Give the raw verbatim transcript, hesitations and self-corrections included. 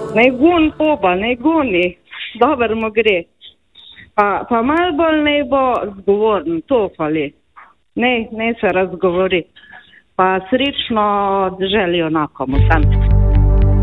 Naj gun poba, naj goni, dobro mu gre. Pa, pa malo bolj naj bo zgovoren, to fali. Ne, ne se razgovori. Pa srečno želijo nakomu tam.